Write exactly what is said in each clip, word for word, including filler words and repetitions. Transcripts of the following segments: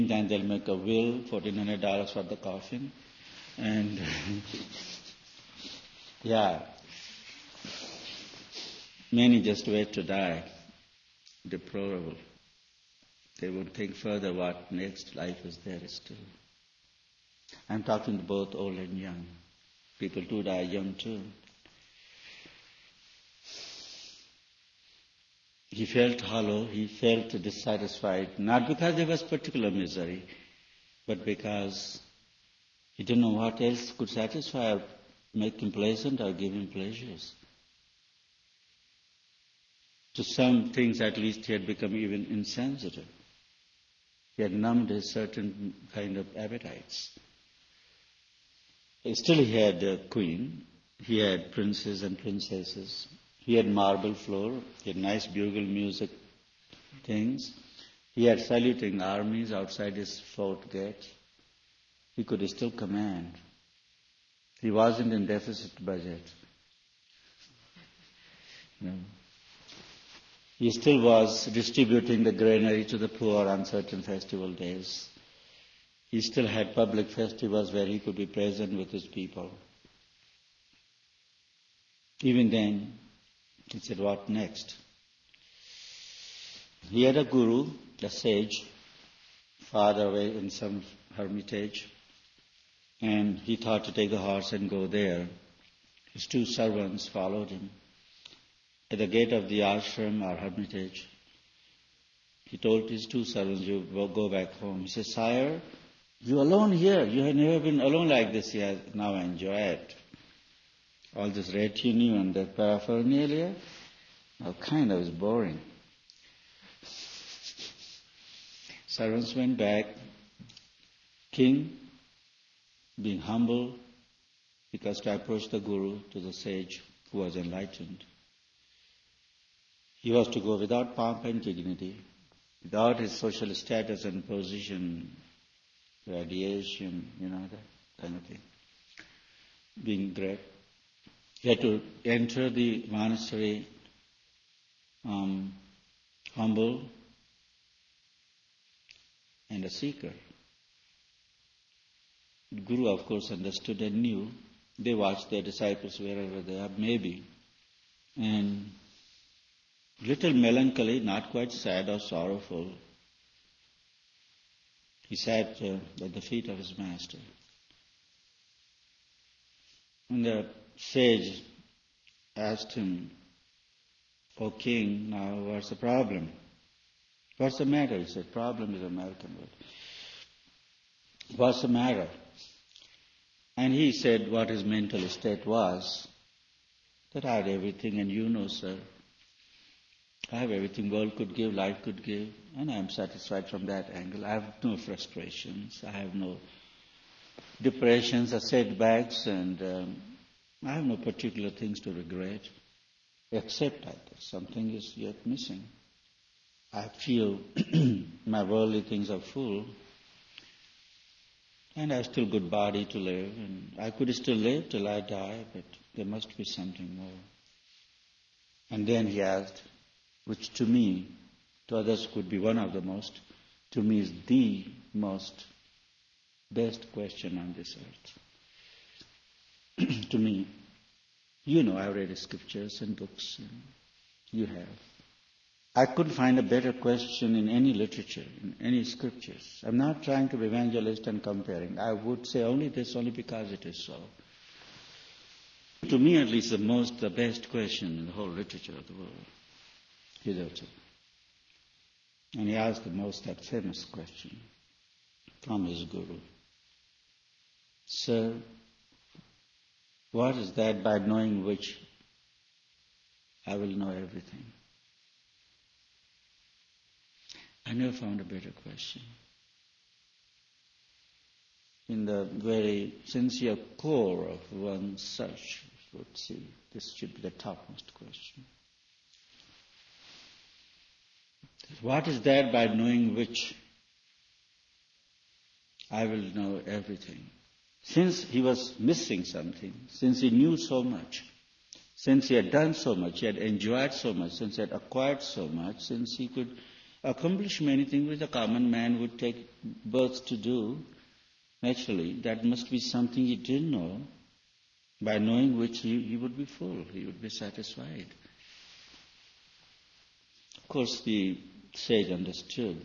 Then they'll make a will, fourteen hundred dollars for the coffin. And yeah, many just wait to die, deplorable. They would think further what next life is there still. I'm talking to both old and young. People do die young too. He felt hollow, he felt dissatisfied, not because there was particular misery, but because he didn't know what else could satisfy or make him pleasant or give him pleasures. To some things at least he had become even insensitive. He had numbed his certain kind of appetites. Still he had a queen, he had princes and princesses, he had marble floor, he had nice bugle music things, he had saluting armies outside his fort gate. He could still command. He wasn't in deficit budget. No. He still was distributing the granary to the poor on certain festival days. He still had public festivals where he could be present with his people. Even then, he said, what next? He had a guru, a sage, far away in some hermitage, and he thought to take the horse and go there. His two servants followed him. At the gate of the ashram or hermitage, he told his two servants, you go back home. He said, Sire, you alone here. You have never been alone like this yet. Now enjoy it. All this retinue and that paraphernalia, now kind of is boring. Servants went back. King, being humble, because to approach the guru, to the sage who was enlightened. He was to go without pomp and dignity, without his social status and position, radiation, you know, that kind of thing. Being great. He had to enter the monastery um, humble and a seeker. The Guru, of course, understood and knew. They watched their disciples wherever they are, maybe. And little melancholy, not quite sad or sorrowful, he sat uh, at the feet of his master. And the sage asked him, O king, now what's the problem? What's the matter? He said, problem is an American word. What's the matter? And he said what his mental state was, that I had everything, and you know, sir, I have everything world could give, life could give, and I am satisfied from that angle. I have no frustrations, I have no depressions or setbacks, and um, I have no particular things to regret, except that something is yet missing. I feel my worldly things are full, and I have still good body to live, and I could still live till I die, but there must be something more. And then he asked, which to me, to others could be one of the most, to me is the most best question on this earth. To me, you know, I've read scriptures and books, and you have. I couldn't find a better question in any literature, in any scriptures. I'm not trying to be evangelist and comparing. I would say only this, only because it is so. To me, at least, the most, the best question in the whole literature of the world, hitherto. And he asked the most, that famous question from his guru. Sir, what is that by knowing which I will know everything? I never found a better question. In the very sincere core of one's search, would see this should be the topmost question. What is that by knowing which I will know everything? Since he was missing something, since he knew so much, since he had done so much, he had enjoyed so much, since he had acquired so much, since he could accomplish many things which a common man would take birth to do naturally. That must be something he didn't know, by knowing which he, he would be full, he would be satisfied. Of course, the sage understood.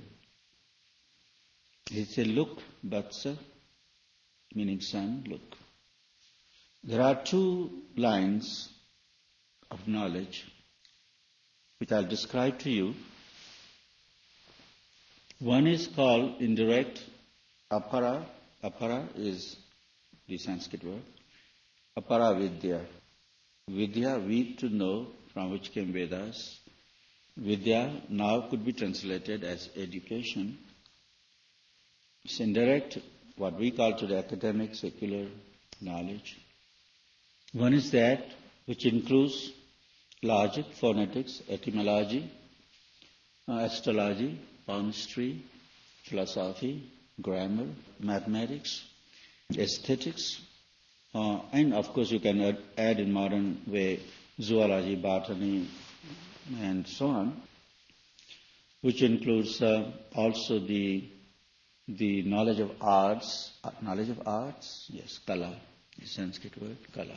He said, look, Vatsa, meaning son, look. There are two lines of knowledge which I'll describe to you. One is called indirect apara. Apara is the Sanskrit word. Apara Vidya. Vidya, we to know, from which came Vedas. Vidya now could be translated as education. It's indirect, what we call today academic, secular knowledge. One is that which includes logic, phonetics, etymology, uh, astrology, palmistry, philosophy, grammar, mathematics, aesthetics, uh, and of course you can add, add in modern way zoology, botany, and so on, which includes uh, also the the knowledge of arts, uh, knowledge of arts, yes, kala, the Sanskrit word, kala,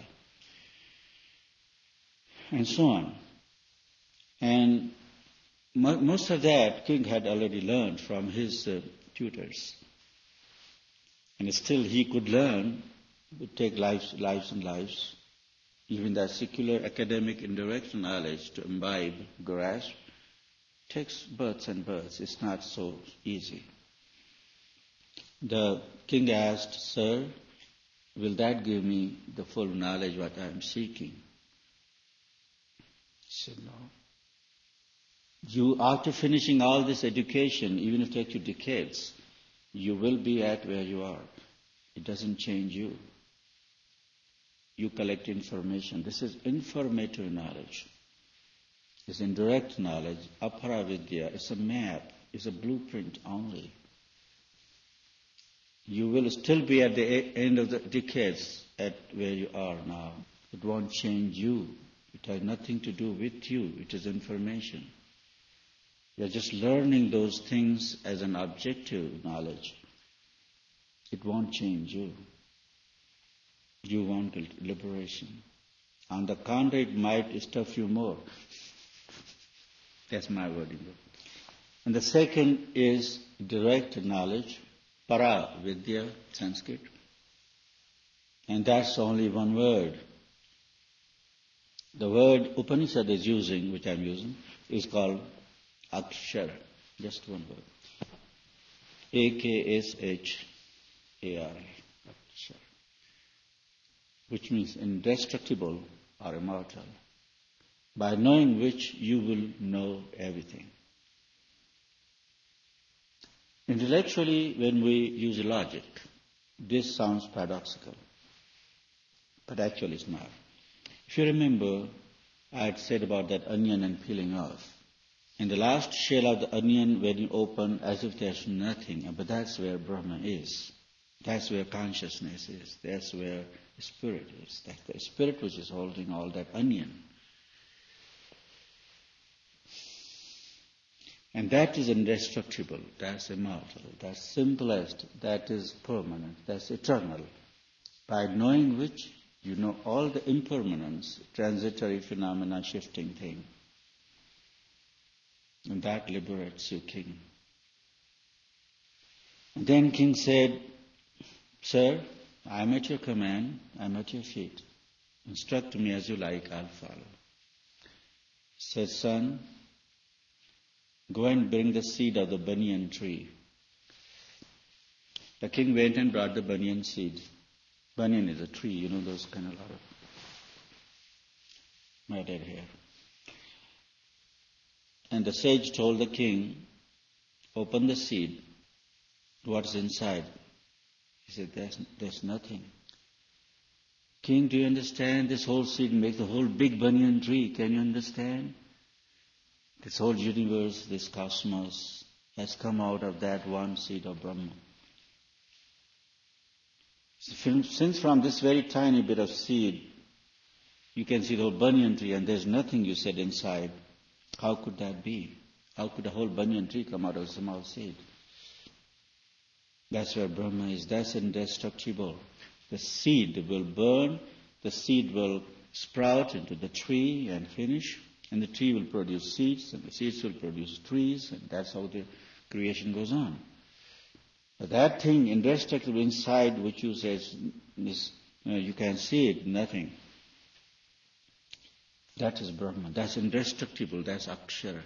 and so on. And mo- most of that King had already learned from his uh, tutors. And still he could learn, would take lives, lives and lives, even that secular academic indirect knowledge to imbibe, grasp, takes births and births. It's not so easy. The king asked, Sir, will that give me the full knowledge what I am seeking? He said, no. You, after finishing all this education, even if it takes you decades, you will be at where you are. It doesn't change you. You collect information. This is informative knowledge. It's indirect knowledge. Apara Vidya is a map, it's a blueprint only. You will still be at the end of the decades at where you are now. It won't change you. It has nothing to do with you. It is information. You are just learning those things as an objective knowledge. It won't change you. You want liberation. On the contrary, it might stuff you more. That's my wording. And the second is direct knowledge, para vidya, Sanskrit. And that's only one word. The word Upanishad is using, which I'm using, is called Akshar. Just one word. A K S H A R. Akshar. Which means indestructible or immortal. By knowing which you will know everything. Intellectually, when we use logic, this sounds paradoxical. But actually it's not. If you remember, I had said about that onion and peeling off. In the last shell of the onion, when you open, as if there's nothing, but that's where Brahma is. That's where consciousness is. That's where the spirit is. That's the spirit which is holding all that onion. And that is indestructible. That's immortal. That's simplest. That is permanent. That's eternal. By knowing which, you know all the impermanence, transitory phenomena, shifting thing. And that liberates you, king. And then king said, Sir, I am at your command. I am at your feet. Instruct me as you like, I'll follow. Said, son, go and bring the seed of the banyan tree. The king went and brought the banyan seed. Banyan is a tree, you know, those kind of lot of matted hair. And the sage told the king, open the seed. What's inside? He said, there's, there's nothing. King, do you understand? This whole seed makes the whole big banyan tree. Can you understand? This whole universe, this cosmos, has come out of that one seed of Brahma. Since from this very tiny bit of seed, you can see the whole banyan tree and there's nothing, you said, inside, how could that be? How could a whole banyan tree come out of a small seed? That's where Brahma is. That's indestructible. The seed will burn, the seed will sprout into the tree and finish, and the tree will produce seeds, and the seeds will produce trees, and that's how the creation goes on. But that thing indestructible inside, which you say is, is you, know, you can see it, nothing. That is Brahma. That's indestructible. That's Akshara.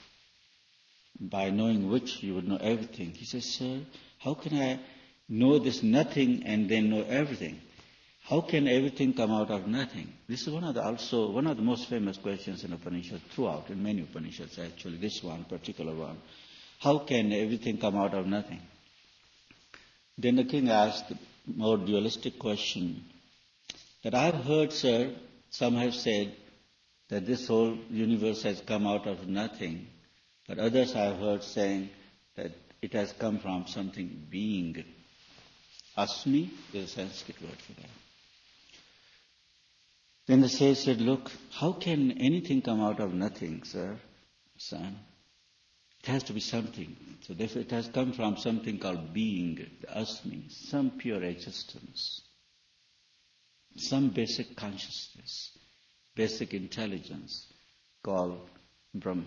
By knowing which, you would know everything. He says, sir, how can I know this nothing and then know everything? How can everything come out of nothing? This is one of the also one of the most famous questions in Upanishads, throughout, in many Upanishads actually, this one, particular one. How can everything come out of nothing? Then the king asked the more dualistic question that I've heard, sir, some have said that this whole universe has come out of nothing, but others I've heard saying that it has come from something being. Asmi is a Sanskrit word for that. Then the sage said, look, how can anything come out of nothing, sir, son? It has to be something. So therefore it has come from something called being, the Asmi, some pure existence, some basic consciousness, basic intelligence called Brahma.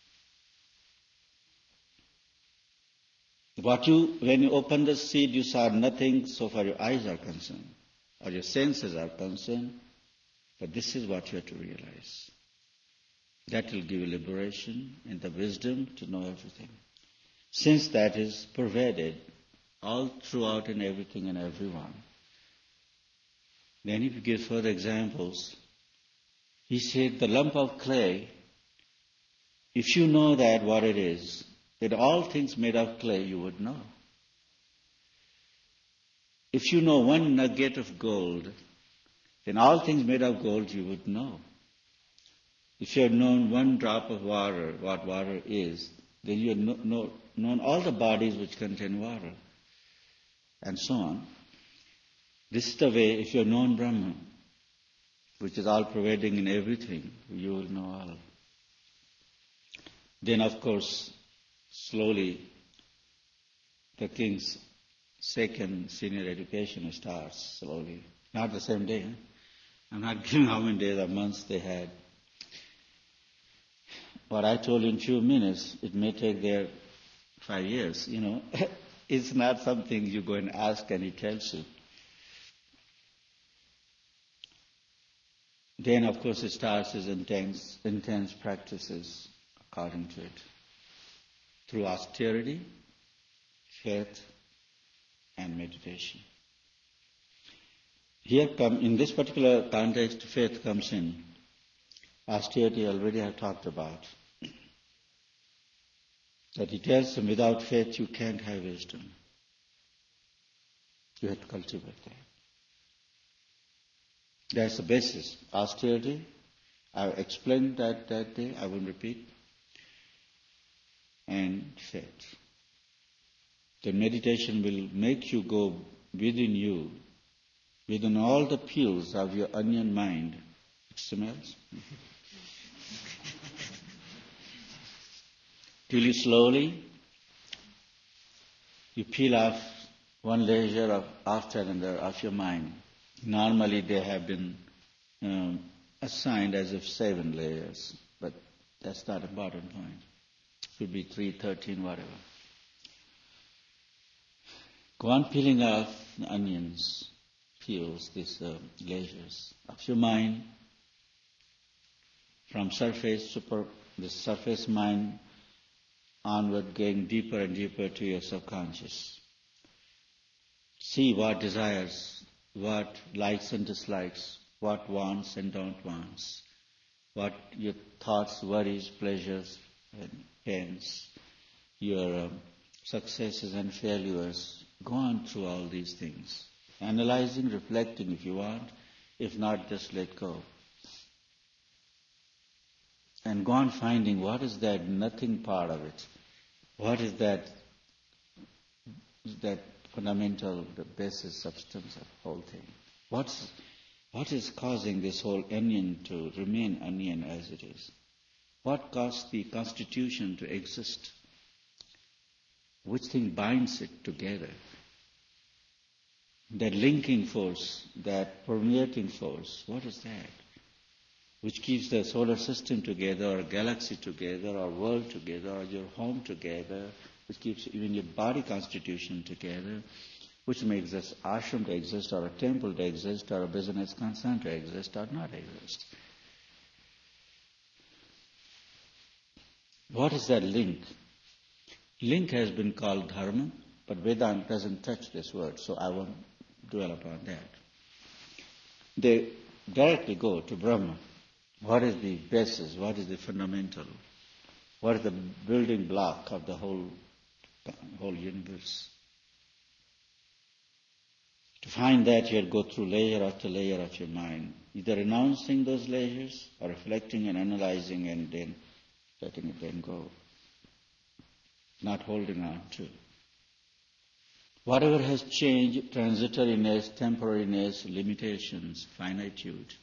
What you, when you open the seed, you saw nothing so far your eyes are concerned, or your senses are concerned, but this is what you have to realize. That will give you liberation and the wisdom to know everything. Since that is pervaded all throughout in everything and everyone. Then if you give further examples, he said the lump of clay, if you know that what it is, that all things made of clay you would know. If you know one nugget of gold, then all things made of gold you would know. If you have known one drop of water, what water is, then you have know, know, known all the bodies which contain water, and so on. This is the way, if you have known Brahman, which is all pervading in everything, you will know all. Then, of course, slowly, the king's second senior education starts slowly. Not the same day. Huh? I'm not giving how many days or months they had. What I told you in few minutes, it may take their five years, you know. It's not something you go and ask and he tells you. Then, of course, it starts his intense, intense practices according to it. Through austerity, faith, and meditation. Here come, in this particular context, faith comes in. Austerity already I have talked about. That he tells them, without faith you can't have wisdom. You have to cultivate that. That's the basis. Austerity, I explained that that day, I won't repeat. And faith. The meditation will make you go within you, within all the peels of your onion mind. It smells. Till you slowly, you peel off one layer of, after another of your mind. Normally they have been um, assigned as if seven layers, but that's not an important point. It could be three, thirteen, whatever. Go on peeling off the onions, peels, these uh, layers of your mind from surface, super, the surface mind onward, going deeper and deeper to your subconscious. See what desires, what likes and dislikes, what wants and don't wants, what your thoughts, worries, pleasures, and pains, your um, successes and failures. Go on through all these things. Analyzing, reflecting if you want. If not, just let go. And go on finding what is that nothing part of it. What is that that fundamental, the basis, substance of the whole thing. What's, what is causing this whole onion to remain onion as it is? What caused the constitution to exist? Which thing binds it together? That linking force, that permeating force, what is that? Which keeps the solar system together, or galaxy together, or world together, or your home together, which keeps even your body constitution together, which makes this ashram to exist, or a temple to exist, or a business concern to exist, or not exist. What is that link? Link has been called dharma, but Vedanta doesn't touch this word, so I won't dwell upon that. They directly go to Brahma. What is the basis? What is the fundamental? What is the building block of the whole, whole universe? To find that, you have to go through layer after layer of your mind, either renouncing those layers or reflecting and analyzing and then letting it then go, not holding on to. Whatever has changed, transitoriness, temporariness, limitations, finitude,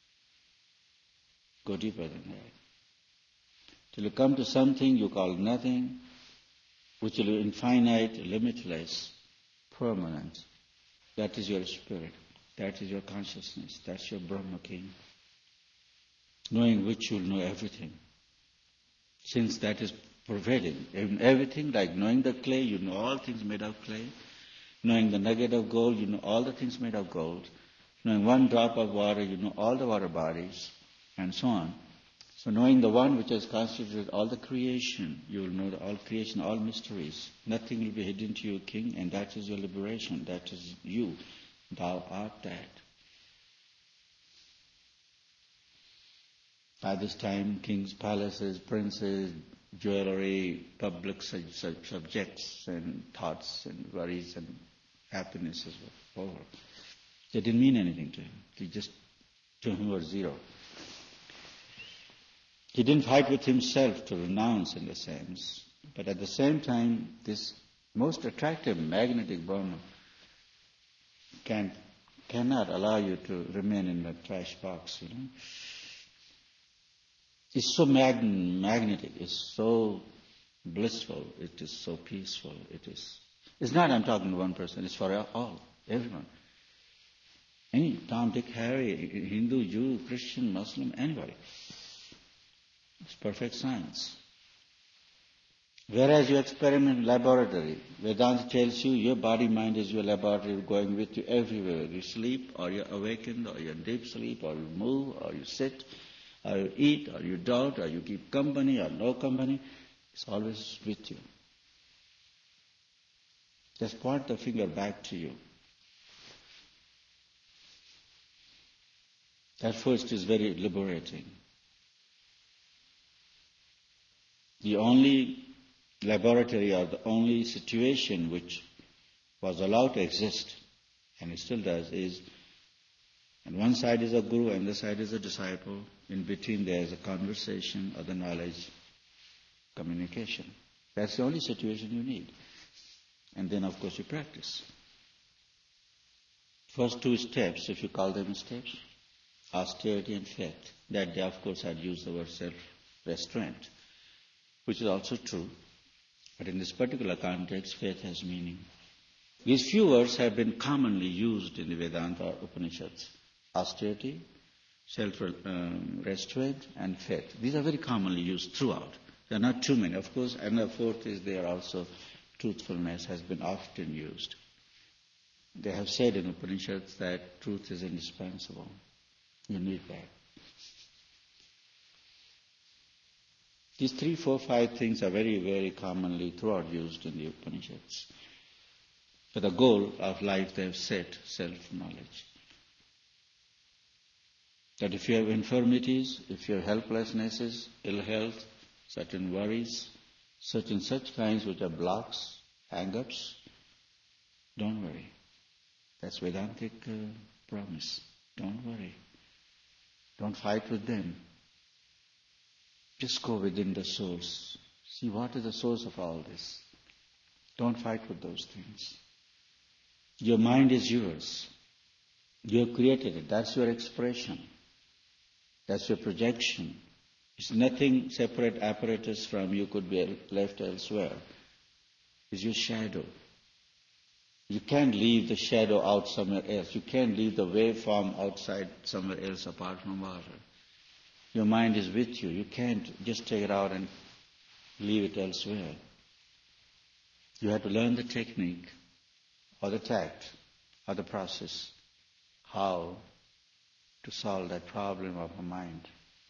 go deeper than that. Till you come to something you call nothing, which is infinite, limitless, permanent. That is your spirit. That is your consciousness. That's your Brahma King. Knowing which you'll know everything. Since that is pervading. In everything, like knowing the clay, you know all things made of clay. Knowing the nugget of gold, you know all the things made of gold. Knowing one drop of water, you know all the water bodies, and so on. So knowing the one which has constituted all the creation, you will know all creation, all mysteries. Nothing will be hidden to you, King, and that is your liberation. That is you. Thou art that. By this time, kings, palaces, princes, jewelry, public sub- sub- subjects and thoughts and worries and happinesses were over. They didn't mean anything to him. They just, to him, were zero. He didn't fight with himself to renounce in a sense, but at the same time, this most attractive magnetic Brahma can, cannot allow you to remain in the trash box, you know. It's so mag- magnetic, it's so blissful, it is so peaceful, it is. It's not I'm talking to one person, it's for all, everyone. Any Tom, Dick, Harry, Hindu, Jew, Christian, Muslim, anybody. It's perfect science. Whereas you experiment in laboratory, Vedanta tells you your body-mind is your laboratory going with you everywhere. You sleep, or you're awakened, or you're in deep sleep, or you move, or you sit, or you eat, or you don't, or you keep company, or no company. It's always with you. Just point the finger back to you. That first is very liberating. The only laboratory or the only situation which was allowed to exist, and it still does, is on one side is a guru and the other side is a disciple. In between there is a conversation or the knowledge, communication. That's the only situation you need. And then of course you practice. First two steps, if you call them steps, austerity and faith. That day of course I'd use the word self-restraint, which is also true. But in this particular context, faith has meaning. These few words have been commonly used in the Vedanta Upanishads. Austerity, self-restraint, and faith. These are very commonly used throughout. There are not too many. Of course, and the fourth is there also, truthfulness has been often used. They have said in Upanishads that truth is indispensable. You need that. These three, four, five things are very, very commonly throughout used in the Upanishads. For the goal of life they have set, self-knowledge. That if you have infirmities, if you have helplessnesses, ill health, certain worries, certain such kinds which are blocks, hang-ups, don't worry. That's Vedantic uh, promise. Don't worry. Don't fight with them. Just go within the source. See what is the source of all this. Don't fight with those things. Your mind is yours. You have created it. That's your expression. That's your projection. It's nothing separate apparatus from you could be left elsewhere. It's your shadow. You can't leave the shadow out somewhere else. You can't leave the waveform outside somewhere else apart from water. Your mind is with you. You can't just take it out and leave it elsewhere. You have to learn the technique or the tact or the process, how to solve that problem of the mind.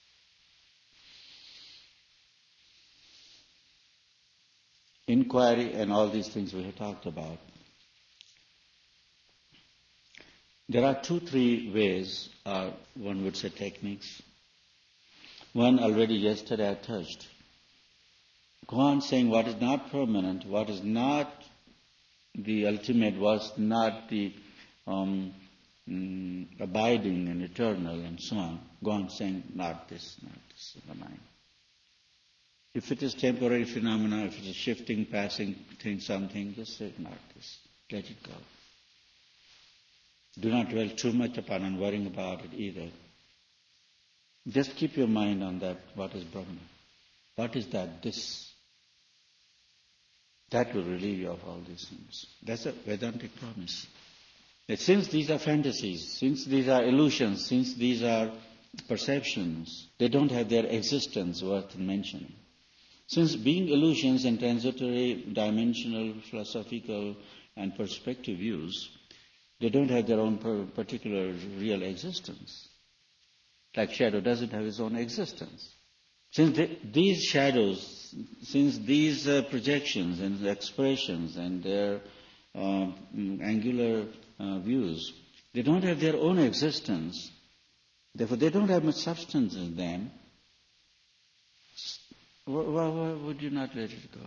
Inquiry and all these things we have talked about. There are two, three ways, or one would say techniques. One already yesterday I touched. Go on saying what is not permanent, what is not the ultimate, was not the um, mm, abiding and eternal and so on. Go on saying not this, not this in the mind. If it is temporary phenomena, if it is shifting, passing thing, something, just say not this. Let it go. Do not dwell too much upon and worrying about it either. Just keep your mind on that, what is Brahman. What is that this? That will relieve you of all these things. That's a Vedantic promise. That since these are fantasies, since these are illusions, since these are perceptions, they don't have their existence worth mentioning. Since being illusions and transitory, dimensional, philosophical and perspective views, they don't have their own particular real existence. Like shadow doesn't have its own existence. Since they, these shadows, since these uh, projections and expressions and their uh, angular uh, views, they don't have their own existence, therefore they don't have much substance in them, why, why would you not let it go?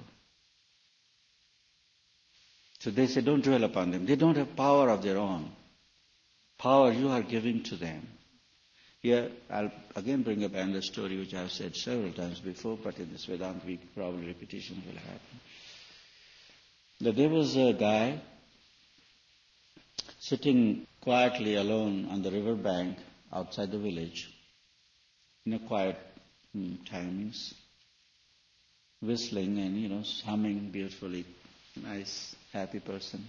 So they say, don't dwell upon them. They don't have power of their own. Power you are giving to them. Here, I'll again bring up another story which I've said several times before, but in this Vedanta week, probably repetition will happen. That there was a guy sitting quietly alone on the river bank outside the village, in a quiet mm, timings, whistling and, you know, humming beautifully. Nice, happy person.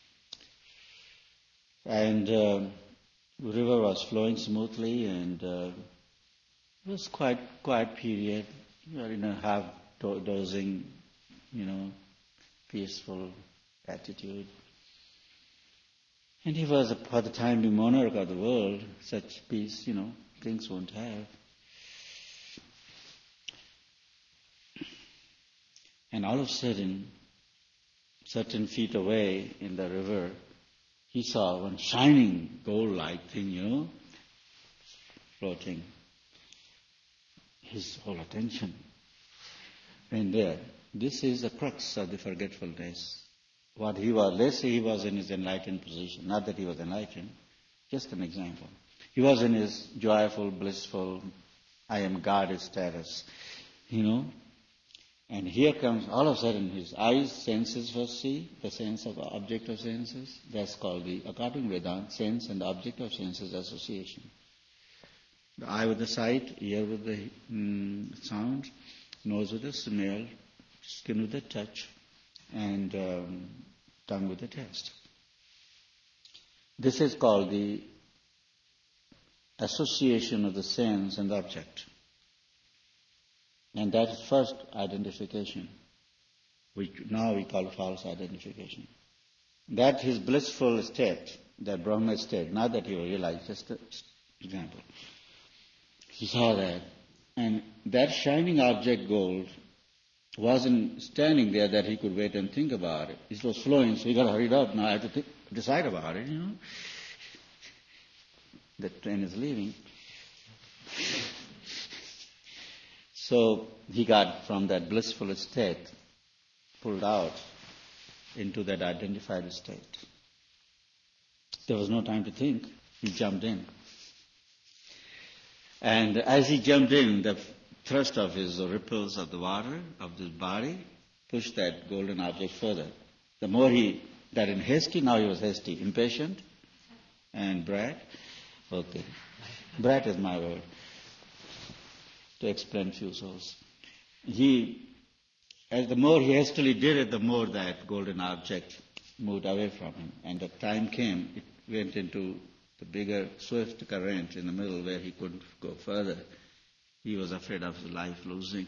And uh, the river was flowing smoothly, and uh, it was quite quiet period. We were in a half do- dozing, you know, peaceful attitude. And he was, for the time, the monarch of the world. Such peace, you know, kings won't have. And all of a sudden, certain feet away in the river, he saw one shining gold-like thing, you know, floating. His whole attention went there. This is the crux of the forgetfulness. What he was, let's say he was in his enlightened position, not that he was enlightened, just an example. He was in his joyful, blissful, I am God status, you know. And here comes, all of a sudden, his eyes, senses first see, the sense of object of senses. That's called the, according to Vedanta, sense and object of senses association. The eye with the sight, ear with the mm, sound, nose with the smell, skin with the touch, and um, tongue with the taste. This is called the association of the sense and the object. And that is first identification, which now we call false identification. That his blissful state, that Brahma state, not that he realized, just an example. He saw that. And that shining object gold wasn't standing there that he could wait and think about it. It was flowing, so he got to hurry up. Now I have to think, decide about it, you know. The train is leaving. So he got from that blissful state, pulled out into that identified state. There was no time to think. He jumped in. And as he jumped in, the thrust of his ripples of the water, of his body, pushed that golden object further. The more he got in hasty, now he was hasty, impatient, and brat. Okay. Brat is my word. to explain few souls. He, as the more he hastily did it, the more that golden object moved away from him. And the time came, it went into the bigger swift current in the middle where he couldn't go further. He was afraid of his life losing.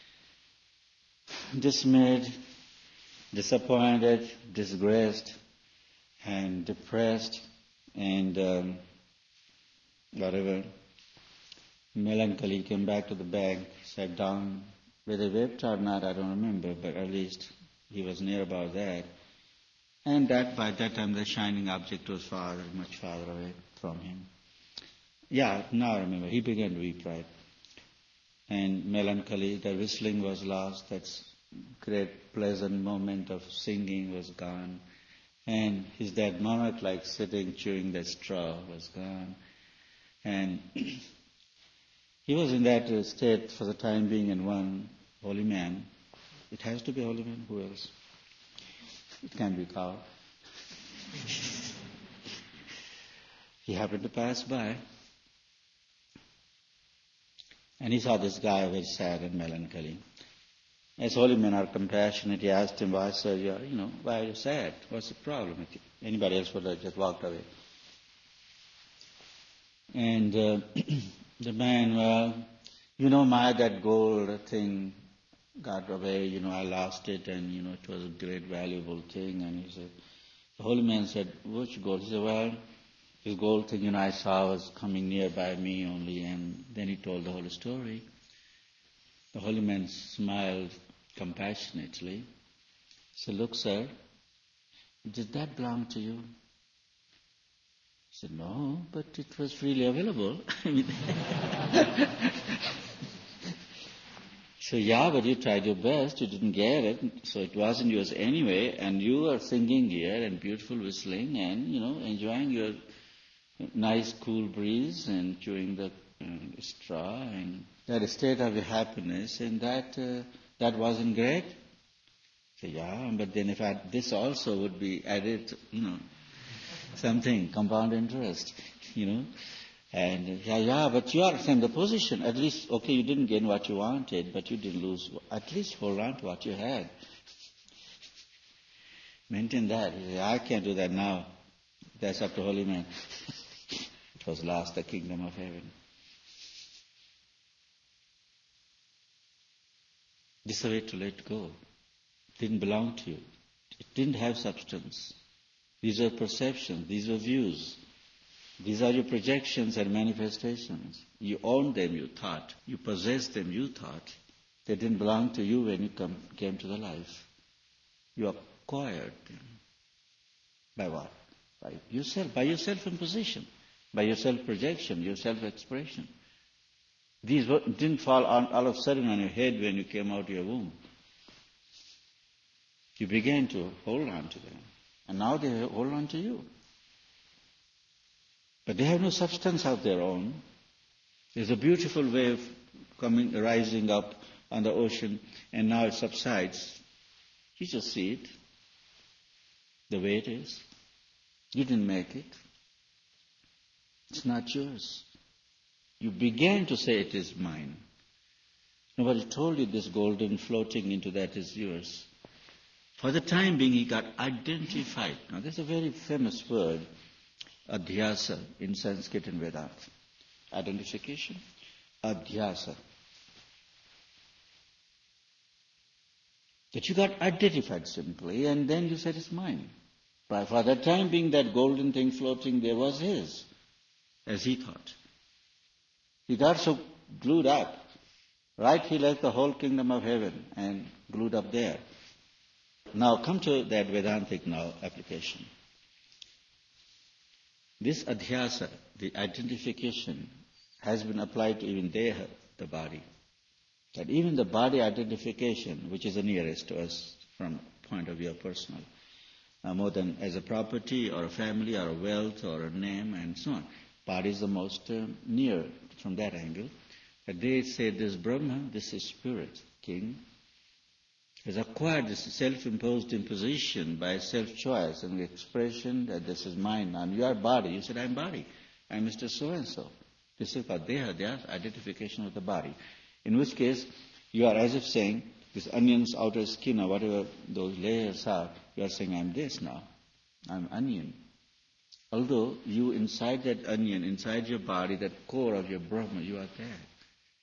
Dismayed, disappointed, disgraced, and depressed, and um, whatever, melancholy, came back to the bank, sat down. Whether he wept or not, I don't remember, but at least he was near about that. And that by that time the shining object was far, much farther away from him. Yeah, now I remember. He began to weep, right? And melancholy, the whistling was lost, that great pleasant moment of singing was gone. And his that monarch like sitting chewing the straw was gone. And he was in that state for the time being, in one holy man. It has to be a holy man. Who else? It can be cow. He happened to pass by. And he saw this guy very sad and melancholy. As holy men are compassionate, he asked him, why, sir, you, are, you know, why are you sad? What's the problem with you? Anybody else would have just walked away. And uh, the man, well, you know, my, that gold thing got away, you know, I lost it, and, you know, it was a great valuable thing. And he said, the holy man said, which gold? He said, well, this gold thing, you know, I saw was coming nearby me only. And then he told the whole story. The holy man smiled compassionately. He said, look, sir, did that belong to you? He said, no, but it was freely available. So, yeah, but you tried your best, you didn't get it, so it wasn't yours anyway, and you were singing here and beautiful whistling and, you know, enjoying your nice cool breeze and chewing the uh, straw and that state of happiness, and that uh, that wasn't great. So, yeah, but then if I, this also would be added, you know, something, compound interest, you know. And, uh, yeah, yeah, but you are in the position, at least, okay, you didn't gain what you wanted, but you didn't lose, at least hold on to what you had. Maintain that. He said, I can't do that now. That's up to holy man. It was lost, the kingdom of heaven. This is the way to let go. It didn't belong to you. It didn't have substance. These are perceptions. These are views. These are your projections and manifestations. You owned them, you thought. You possessed them, you thought. They didn't belong to you when you come, came to the life. You acquired them. By what? By yourself. By your self-imposition. By your self-projection, your self-expression. These didn't fall on, all of a sudden on your head when you came out of your womb. You began to hold on to them. And now they hold on to you. But they have no substance of their own. There's a beautiful wave coming, rising up on the ocean, and now it subsides. You just see it, the way it is. You didn't make it. It's not yours. You began to say it is mine. Nobody told you this golden floating into that is yours. For the time being, he got identified. Now, there's a very famous word, adhyasa, in Sanskrit and Vedanta. Identification, adhyasa. That you got identified simply, and then you said it's mine. But for the time being, that golden thing floating there was his, as he thought. He got so glued up. Right, he left the whole kingdom of heaven and glued up there. Now come to that Vedantic now application. This adhyasa, the identification, has been applied to even deha, the body. That even the body identification, which is the nearest to us from point of view of personal, uh, more than as a property or a family or a wealth or a name and so on. Body is the most uh, near from that angle. That they say this Brahma, this is spirit, king, has acquired this self-imposed imposition by self-choice and the expression that this is mine. And you are body. You said, I'm body. I'm Mister So-and-so. This is called deha, deha, identification with the body. In which case, you are as if saying, this onion's outer skin or whatever those layers are, you are saying, I'm this now. I'm onion. Although you inside that onion, inside your body, that core of your Brahma, you are that.